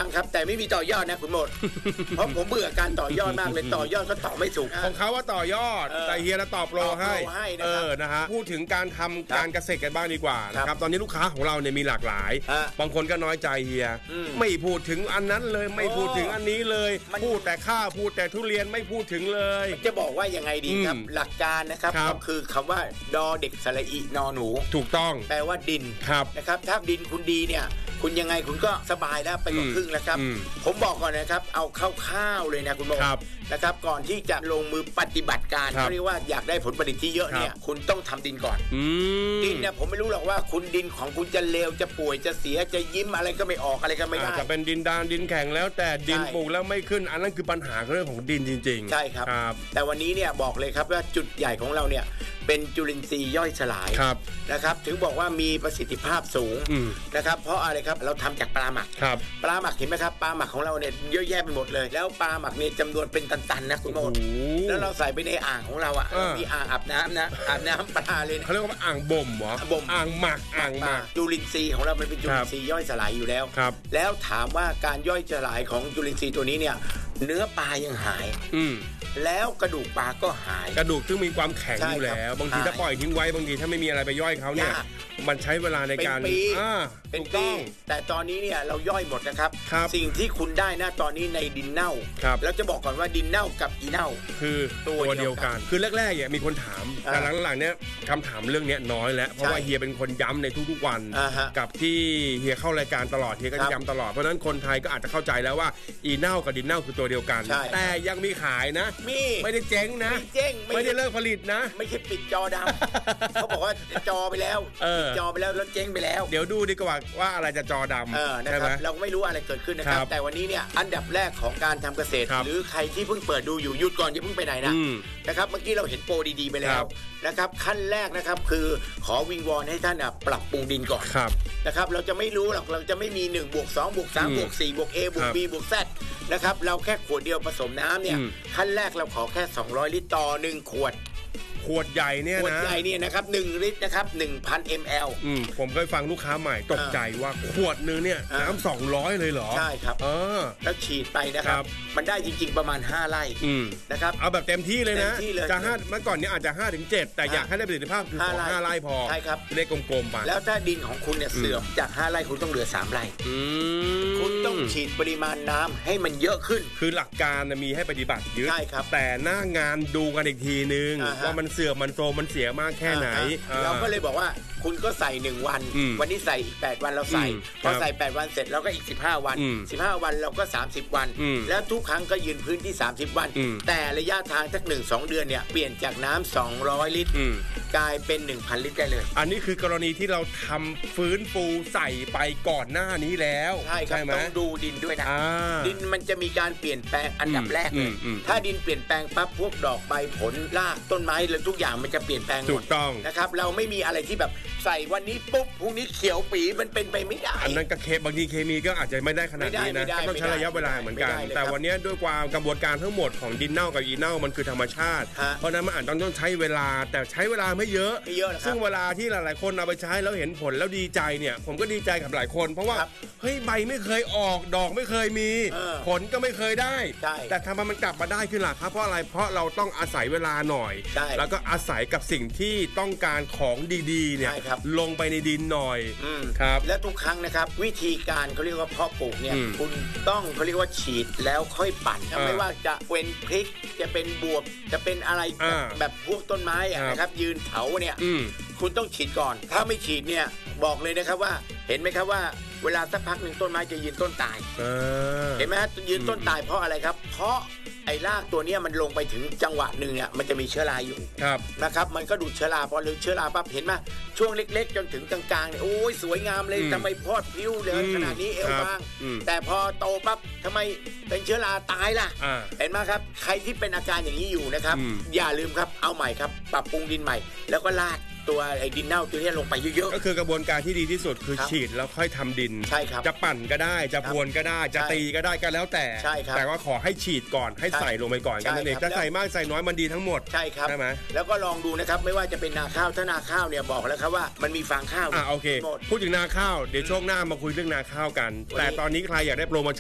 ยังครับแต่ไม่มีต่อยอดนะคุณหมด เพราะผมเบื่อการต่อยอดมากเลยต่อยอดก็ต่อไม่ถูกของเขาว่าต่อยอดแต่เฮียจะตอบโปรให้นะฮะพูดถึงการทำการเกษตรกันบ้างดีกว่านะครับตอนนี้ลูกค้าของเราเนี่ยมีหลากหลายบางคนก็น้อยใจเฮียไม่พูดถึงอันนั้นเลยไม่พูดถึงอันนี้เลยพูดแต่ข้าวพูดแต่ทุเรียนไม่พูดถึงเลยจะบอกว่ายังไงดีครับหลักการนะครับก็คือคำว่าดอเด็กสระอินอหนูถูกต้องแปลว่าดินนะครับถ้าดินคุณดีเนี่ยคุณยังไงคุณก็สบายแล้วไปกว่าครึ่งแล้วครับผมบอกก่อนนะครับเอาข้าวๆเลยนะคุณโมนะครับก่อนที่จะลงมือปฏิบัติการเขาเรียกว่าอยากได้ผลผลิตที่เยอะเนี่ยคุณต้องทำดินก่อนดินเนี่ยผมไม่รู้หรอกว่าคุณดินของคุณจะเลวจะป่วยจะเสียจะยิ้มอะไรก็ไม่ออกอะไรก็ไม่ได้จะเป็นดินดานดินแข็งแล้วแต่ดินปลูกแล้วไม่ขึ้นอันนั้นคือปัญหาเรื่องของดินจริงๆใช่ครับแต่วันนี้เนี่ยบอกเลยครับว่าจุดใหญ่ของเราเนี่ยเป็นจุลินทรีย์ย่อยสลายนะครับถึงบอกว่ามีประสิทธิภาพสูงนะครับเพราะอะไรครับเราทำจากปลาหมักปลาหมักเห็นไหมครับปลาหมักของเราเนี่ยเยอะแยะไปหมดเลยแล้วปลาหมักเนี่ยจำนวนเป็นตันๆนะคุณโมดแล้วเราใส่ไปในอ่างของเราอ่ะมีอ่างอาบน้ำนะอาบน้ำปลาเลยเขาเรียกว่าอ่างบ่มเหรอบ่มอ่างหมักจุลินทรีย์ของเรามันเป็นจุลินทรีย์ย่อยสลายอยู่แล้วแล้วถามว่าการย่อยสลายของจุลินทรีย์ตัวนี้เนี่ยเนื้อปลายังหายแล้วกระดูกปลาก็หายกระดูกซึ่งมีความแข็งอยู่แล้วบางทีถ้าปล่อยทิ้งไว้บางทีถ้าไม่มีอะไรไปย่อยเขาเนี่ยมันใช้เวลาในการเป็นปีแต่ตอนนี้เนี่ยเราย่อยหมดนะครับสิ่งที่คุณได้นะตอนนี้ในดินเน่าแล้วจะบอกก่อนว่าดินเน่ากับอีเน่าคือตัวเดียวกันคือแรกๆเนี่ยมีคนถามแต่หลังๆเนี่ยคำถามเรื่องนี้น้อยแล้วเพราะว่าเฮียเป็นคนย้ำในทุกๆวันกับที่เฮียเข้ารายการตลอดเฮียก็ย้ำตลอดเพราะฉะนั้นคนไทยก็อาจจะเข้าใจแล้วว่าอีเน่ากับดินเน่าคือตัวเดียวกันแต่ยังมีขายนะไม่ได้เจ๊งนะไม่ได้เลิกผลิตนะไม่ใช่ปิดจอดำเขาบอกว่าจอไปแล้วจอไปแล้วเจ๊งไปแล้วเดี๋ยวดูดีกว่าอะไรจะจอดำนะครับเราไม่รู้อะไรเกิดขึ้นนะครับแต่วันนี้เนี่ยอันดับแรกของการทำเกษตรหรือใครที่เพิ่งเปิดดูอยู่หยุดก่อนอย่าเพิ่งไปไหนนะครับเมื่อกี้เราเห็นโปรดีๆไปแล้วนะครับขั้นแรกนะครับคือขอวิงวอนให้ท่านปรับปรุงดินก่อนนะครับเราจะไม่รู้หรอกเราจะไม่มี1 บวก 2 บวก 3 บวก 4 บวก A บวก B บวก Z นะครับเราแค่ขวดเดียวผสมน้ำเนี่ยขั้นแรกเราขอแค่200ลิตรต่อ1ขวดใหญ่เนี่ยนะขวดใหญ่เนี่ยนะครับ1ลิตรนะครับ 1,000 ml ผมเคยฟังลูกค้าใหม่ตกใจว่าขวดนึงเนี่ยน้ำ200เลยเหรอใช่ครับแล้วฉีดไปนะครับมันได้จริงๆประมาณ5ไร่นะครับเอาแบบเต็มที่เลยนะจะ5เมื่อก่อนเนี่ยอาจจะ 5-7 แต่อยากให้ได้ประสิทธิภาพคือ5ไร่พอใช่ครับเลขกลมๆไปแล้วถ้าดินของคุณเนี่ยเสื่อมจาก5ไร่คุณต้องเหลือ3ไร่คุณต้องฉีดปริมาณน้ำให้มันเยอะขึ้นคือหลักการมีให้ปฏิบัติเยอะแต่หน้างานดูกันอีกทีนึงว่ามันเสื่อมมันโทรมมันเสียมากแค่ไหนเราก็เลยบอกว่าคุณก็ใส่1วันวันนี้ใส่อีก8วันเราใส่พอใส่8วันเสร็จเราก็อีก15วัน15วันเราก็30วันแล้วทุกครั้งก็ยืนพื้นที่30วันแต่ระยะทางสัก 1-2 เดือนเนี่ยเปลี่ยนจากน้ำ200ลิตรกลายเป็น 1,000 ลิตรได้เลยอันนี้คือกรณีที่เราทำฟื้นฟูใส่ไปก่อนหน้านี้แล้วใช่ครับต้องดูดินด้วยนะดินมันจะมีการเปลี่ยนแปลงอันดับแรกเลยถ้าดินเปลี่ยนแปลงปั๊บพวกดอกใบผลรากต้นไม้และทุกอย่างมันจะเปลี่ยนแปลงหมดถูกต้องนะครับเราไม่มีอะไรที่แบบใส่วันนี้ปุ๊บพรุ่งนี้เขียวปีมันเป็นไปไม่ได้อันนั้นก็บางทีเคมีก็อาจจะไม่ได้ขนาดนี้นะก็ต้องใช้ระยะเวลาเหมือนกันแต่วันนี้ด้วยความกระบวนการทั้งหมดของดินเน่ากับอีเน่ามันคือธรรมชาติเพราะนั้นมันอาจต้องใช้เวลาแต่ใช้เวลาไม่เยอะซึ่งเวลาที่หลายๆคนเอาไปใช้แล้วเห็นผลแล้วดีใจเนี่ยผมก็ดีใจกับหลายคนเพราะว่าเฮ้ยใบไม่เคยออกดอกไม่เคยมีผลก็ไม่เคยได้แต่ทำไมมันกลับมาได้ขึ้นล่ะครับเพราะอะไรเพราะเราต้องอาศัยเวลาหน่อยแล้วก็อาศัยกับสิ่งที่ต้องการของดีๆเนี่ยลงไปในดินหน่อยครับและทุกครั้งนะครับวิธีการเขาเรียกว่าเพาะปลูกเนี่ยคุณต้องเขาเรียกว่าฉีดแล้วค่อยปั่นไม่ว่าจะเป็นพริกจะเป็นบวบจะเป็นอะไรแบบพวกต้นไม้นะครับยืนเถาเนี่ยคุณต้องฉีดก่อนถ้าไม่ฉีดเนี่ยบอกเลยนะครับว่าเห็นไหมครับว่าเวลาสักพักหนึ่งต้นไม้จะยืนต้นตายเห็นไหมฮะยืนต้นตายเพราะอะไรครับเพราะไอ้รากตัวนี้มันลงไปถึงจังหวะหนึ่งเนี่ยมันจะมีเชื้อราอยู่นะครับมันก็ดูดเชื้อราพอหรือเชื้อราปั๊บเห็นไหมช่วงเล็กๆจนถึงกลางๆเนี่ยโอ้ยสวยงามเลยทำไมพอดพลิ้วเลยขนาดนี้เอวบางแต่พอโตปั๊บทำไมเป็นเชื้อราตายล่ะเห็นไหมครับใครที่เป็นอาการอย่างนี้อยู่นะครับอย่าลืมครับเอาใหม่ครับปรับปรุงดินใหม่แล้วก็ลาดตัวไอ้ดินเน่าตัวนี้ลงไปเยอะๆก็คือกระบวนการที่ดีที่สุดคือฉีดแล้วค่อยทำดินใช่ครับจะปั่นก็ได้จะพรวนก็ได้จะตีก็ได้ก็แล้วแต่แต่ว่าขอให้ฉีดก่อนให้ใส่ลงไปก่อนกันนั่นเองจะใส่มากใส่น้อยมันดีทั้งหมดใช่ครับใช่ไหมแล้วก็ลองดูนะครับไม่ว่าจะเป็นนาข้าวถ้านาข้าวเนี่ยบอกแล้วครับว่ามันมีฟางข้าวโอเคพูดถึงนาข้าวเดี๋ยวช่วงหน้ามาคุยเรื่องนาข้าวกันแต่ตอนนี้ใครอยากได้โปรโมชั่น